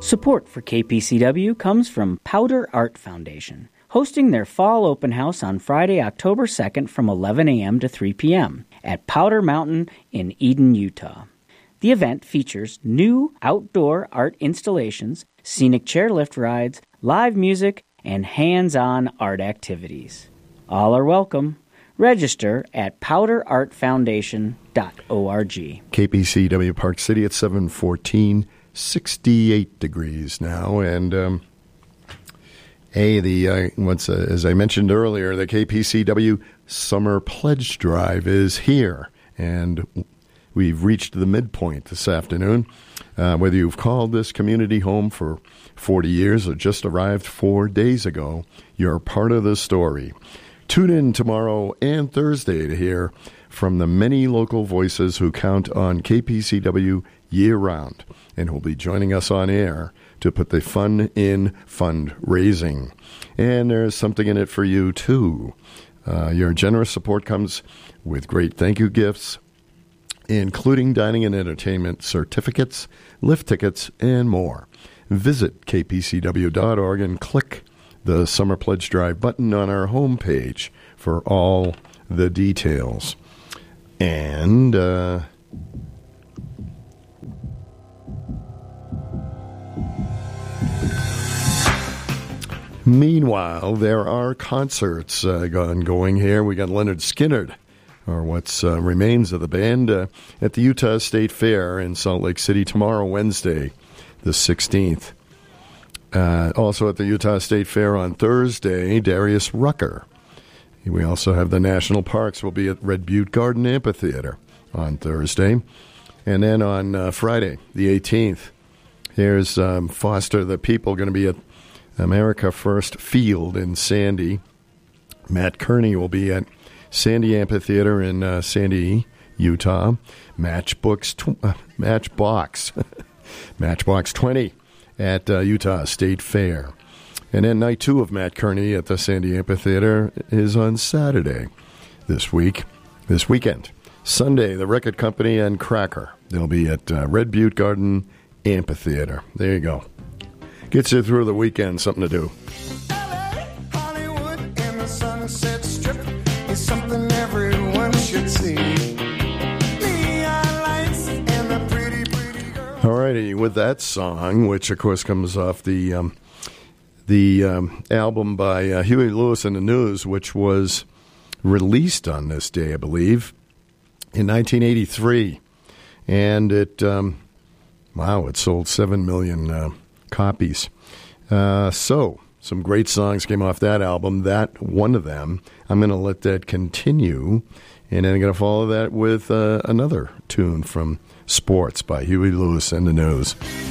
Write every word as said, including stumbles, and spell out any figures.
Support for K P C W comes from Powder Art Foundation, hosting their fall open house on Friday, October second from eleven a.m. to three p.m. at Powder Mountain in Eden, Utah. The event features new outdoor art installations, scenic chairlift rides, live music, and hands-on art activities. All are welcome. Register at powder art foundation dot org. K P C W Park City at seven fourteen, sixty-eight degrees now, and um, hey, the uh, once uh, as I mentioned earlier, the K P C W Summer Pledge Drive is here, and we've reached the midpoint this afternoon. Uh, whether you've called this community home for forty years or just arrived four days ago, you're part of the story. Tune in tomorrow and Thursday to hear from the many local voices who count on K P C W year-round and will be joining us on air to put the fun in fundraising. And there's something in it for you, too. Uh, your generous support comes with great thank you gifts, including dining and entertainment certificates, lift tickets, and more. Visit k p c w dot org and click the Summer Pledge Drive button on our homepage for all the details. And uh, meanwhile, there are concerts uh, going here. We got Leonard Skinner, or what's uh, remains of the band, uh, at the Utah State Fair in Salt Lake City tomorrow, Wednesday, the sixteenth. Uh, also at the Utah State Fair on Thursday, Darius Rucker. We also have the National Parks will be at Red Butte Garden Amphitheater on Thursday. And then on uh, Friday, the eighteenth, here's um, Foster the People going to be at America First Field in Sandy. Matt Kearney will be at Sandy Amphitheater in uh, Sandy, Utah. Matchbooks tw- uh, Matchbox. Matchbox twenty at uh, Utah State Fair. And then night two of Matt Kearney at the Sandy Amphitheater is on Saturday this week, this weekend. Sunday, the Record Company and Cracker. They'll be at uh, Red Butte Garden Amphitheater. There you go. Gets you through the weekend, something to do. L A, Hollywood, and the Sunset Strip is something everyone should see. Neon lights and the pretty, pretty girl. All righty, with that song, which of course comes off the um, the um, album by uh, Huey Lewis and the News, which was released on this day, I believe, in nineteen eighty-three, and it um, wow, it sold seven million uh, copies. Uh, so, some great songs came off that album. That one of them, I'm going to let that continue, and then I'm going to follow that with uh, another tune from Sports by Huey Lewis and the News.